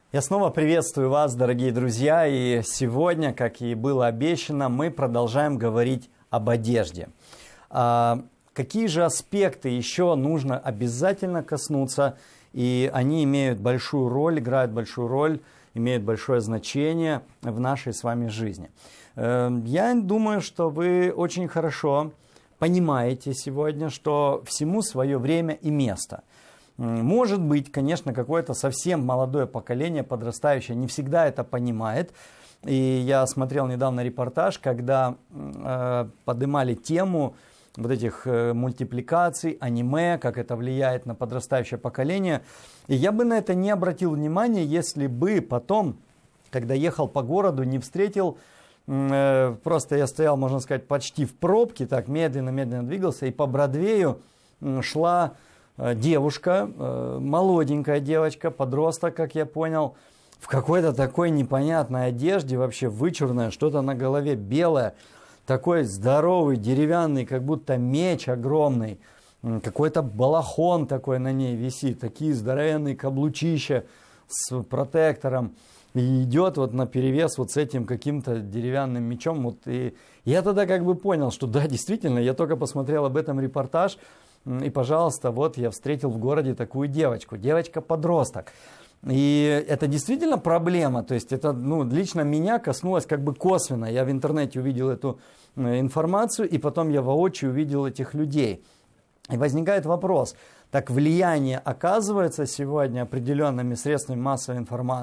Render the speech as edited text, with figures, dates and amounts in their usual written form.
Я снова приветствую вас, дорогие друзья, и сегодня, как и было обещано, мы продолжаем говорить об одежде. Какие же аспекты еще нужно обязательно коснуться, и они имеют большую роль, играют большую роль, имеют большое значение в нашей с вами жизни. Я думаю, что вы очень хорошо понимаете сегодня, что всему свое время и место. Может быть, конечно, какое-то совсем молодое поколение, подрастающее, не всегда это понимает. И я смотрел недавно репортаж, когда поднимали тему вот этих мультипликаций, аниме, как это влияет на подрастающее поколение. И я бы на это не обратил внимания, если бы потом, когда ехал по городу, не встретил, просто я стоял, можно сказать, почти в пробке, так медленно-медленно двигался, и по Бродвею шла девушка, молоденькая девочка, подросток, как я понял, в какой-то такой непонятной одежде, вообще вычурная, что-то на голове белое, такой здоровый, деревянный, как будто меч огромный, какой-то балахон такой на ней висит, такие здоровенные каблучища с протектором, и идет вот наперевес вот с этим каким-то деревянным мечом. Вот, и я тогда как бы понял, что да, действительно, я только посмотрел об этом репортаж, и, пожалуйста, вот я встретил в городе такую девочку, девочка-подросток. И это действительно проблема, то есть это лично меня коснулось как бы косвенно. Я в интернете увидел эту информацию, и потом я воочию увидел этих людей. И возникает вопрос, так влияние оказывается сегодня определенными средствами массовой информации